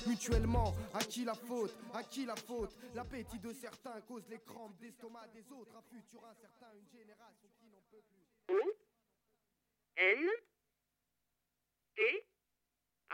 mutuellement. À qui la faute? À qui la faute? L'appétit de certains cause les crampes d'estomac des autres. Un futur incertain, une génération qui n'en peut plus. O N T